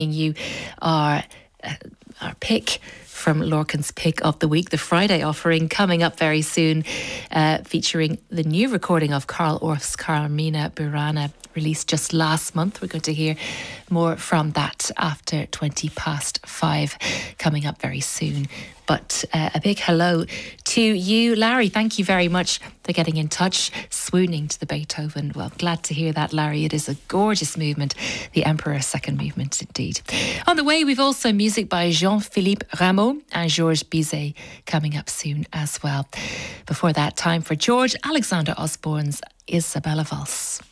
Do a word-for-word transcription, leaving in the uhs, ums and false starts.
you our, uh, our pick from Lorcan's Pick of the Week, the Friday offering, coming up very soon, uh, featuring the new recording of Carl Orff's Carmina Burana, released just last month. We're going to hear more from that after twenty past five, coming up very soon. But uh, a big hello to you, Larry. Thank you very much for getting in touch, swooning to the Beethoven. Well, glad to hear that, Larry. It is a gorgeous movement, the Emperor's Second Movement indeed. On the way, we've also music by Jean-Philippe Rameau and Georges Bizet coming up soon as well. Before that, time for George Alexander Osborne's Isabella Valse.